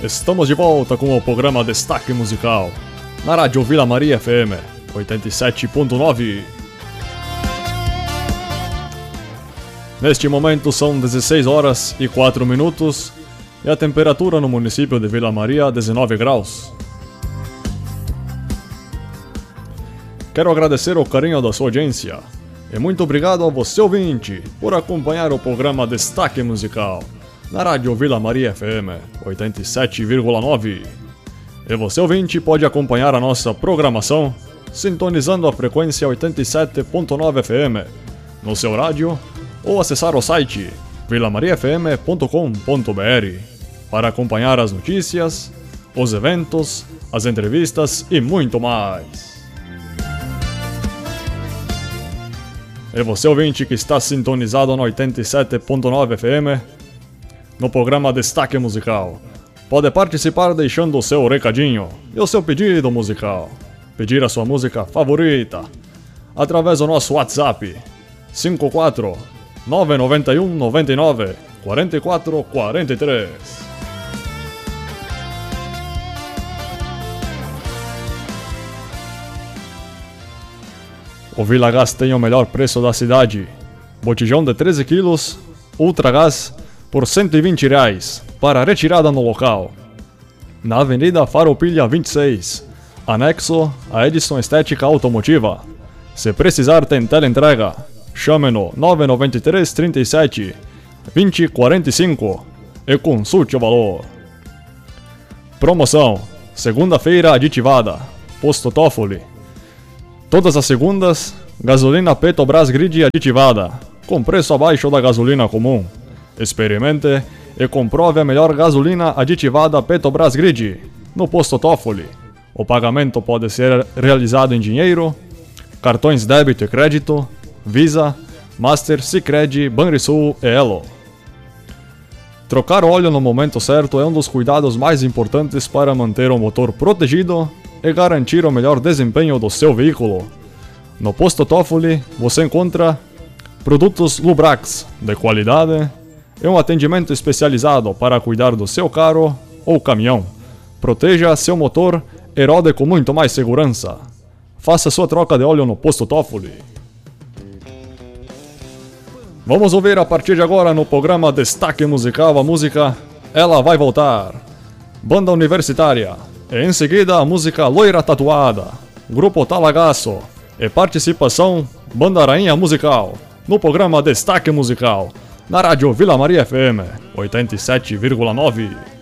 Estamos de volta com o programa Destaque Musical, na Rádio Vila Maria FM 87.9. Neste momento são 16 horas e 4 minutos e a temperatura no município de Vila Maria 19 graus. Quero agradecer o carinho da sua audiência e muito obrigado a você ouvinte por acompanhar o programa Destaque Musical na Rádio Vila Maria FM 87,9. E você ouvinte pode acompanhar a nossa programação sintonizando a frequência 87.9 FM no seu rádio ou acessar o site vilamariafm.com.br para acompanhar as notícias, os eventos, as entrevistas e muito mais. E você ouvinte que está sintonizado no 87.9 FM no programa Destaque Musical, pode participar deixando o seu recadinho e o seu pedido musical. Pedir a sua música favorita através do nosso WhatsApp 54 991 99 44 43. O Vila Gás tem o melhor preço da cidade. Botijão de 13 quilos, Ultra Gás por R$ 120 para retirada no local. Na Avenida Farroupilha 26, anexo a Edson Estética Automotiva. Se precisar tem teleentrega, chame no 993 37 20 45 e consulte o valor. Promoção: segunda-feira aditivada, Posto Toffoli. Todas as segundas, gasolina Petrobras Grid aditivada, com preço abaixo da gasolina comum. Experimente e comprove a melhor gasolina aditivada Petrobras Grid no Posto Toffoli. O pagamento pode ser realizado em dinheiro, cartões débito e crédito, Visa, Master, Sicredi, Banrisul e Elo. Trocar óleo no momento certo é um dos cuidados mais importantes para manter o motor protegido e garantir o melhor desempenho do seu veículo. No Posto Toffoli você encontra produtos Lubrax de qualidade e um atendimento especializado para cuidar do seu carro ou caminhão. Proteja seu motor e rode com muito mais segurança. Faça sua troca de óleo no Posto Toffoli. Vamos ouvir a partir de agora no programa Destaque Musical a música Ela Vai Voltar, Banda Universitária, e em seguida a música Loira Tatuada, Grupo Talagaço, e participação Banda Rainha Musical, no programa Destaque Musical, na Rádio Vila Maria FM 87,9.